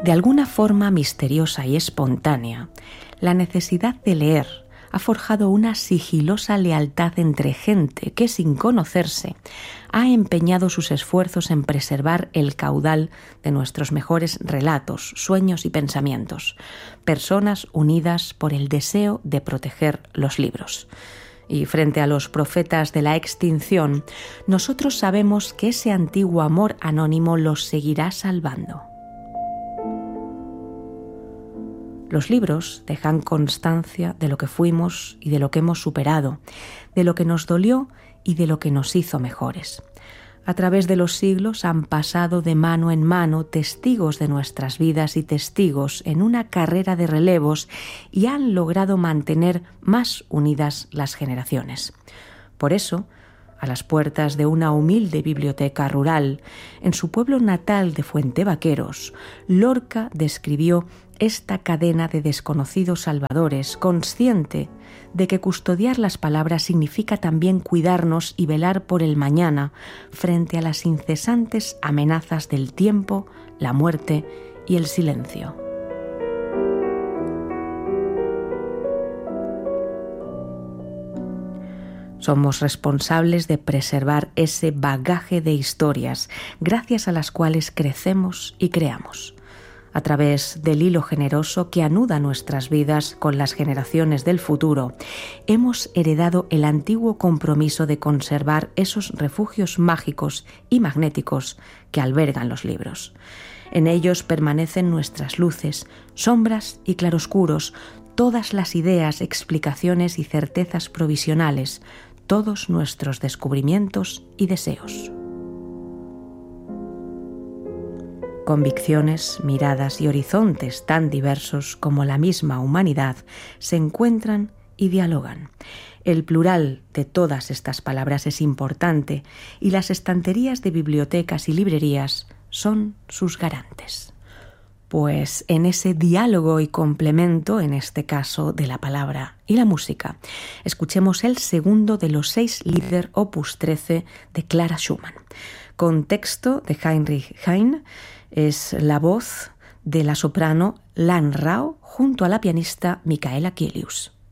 De alguna forma misteriosa y espontánea, la necesidad de leer ha forjado una sigilosa lealtad entre gente que, sin conocerse, ha empeñado sus esfuerzos en preservar el caudal de nuestros mejores relatos, sueños y pensamientos, personas unidas por el deseo de proteger los libros. Y frente a los profetas de la extinción, nosotros sabemos que ese antiguo amor anónimo los seguirá salvando. Los libros dejan constancia de lo que fuimos y de lo que hemos superado, de lo que nos dolió y de lo que nos hizo mejores. A través de los siglos han pasado de mano en mano testigos de nuestras vidas y testigos en una carrera de relevos y han logrado mantener más unidas las generaciones. Por eso, a las puertas de una humilde biblioteca rural, en su pueblo natal de Fuentevaqueros, Lorca describió esta cadena de desconocidos salvadores, consciente de que custodiar las palabras significa también cuidarnos y velar por el mañana frente a las incesantes amenazas del tiempo, la muerte y el silencio. Somos responsables de preservar ese bagaje de historias, gracias a las cuales crecemos y creamos. A través del hilo generoso que anuda nuestras vidas con las generaciones del futuro, hemos heredado el antiguo compromiso de conservar esos refugios mágicos y magnéticos que albergan los libros. En ellos permanecen nuestras luces, sombras y claroscuros, todas las ideas, explicaciones y certezas provisionales, todos nuestros descubrimientos y deseos. Convicciones, miradas y horizontes tan diversos como la misma humanidad se encuentran y dialogan. El plural de todas estas palabras es importante y las estanterías de bibliotecas y librerías son sus garantes. Pues en ese diálogo y complemento, en este caso de la palabra y la música, escuchemos el segundo de los 6 Lieder opus 13 de Clara Schumann. Con texto de Heinrich Heine, es la voz de la soprano Lan Rao junto a la pianista Micaela Kielius.